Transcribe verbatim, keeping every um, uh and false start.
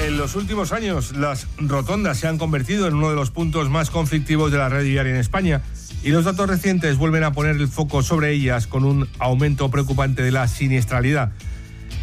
En los últimos años, las rotondas se han convertido en uno de los puntos más conflictivos de la red viaria en España y los datos recientes vuelven a poner el foco sobre ellas con un aumento preocupante de la siniestralidad.